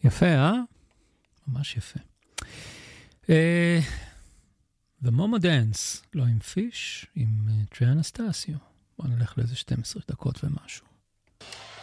יפה, ממש יפה. The Momo Dance, לא עם פיש, עם טרי אנסטסיו. בוא נלך לאיזה 12 דקות ומשהו.